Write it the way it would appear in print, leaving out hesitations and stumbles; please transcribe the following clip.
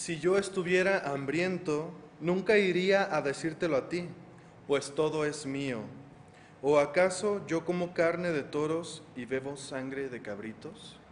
Si yo estuviera hambriento, nunca iría a decírtelo a ti, pues todo es mío. ¿O acaso yo como carne de toros y bebo sangre de cabritos?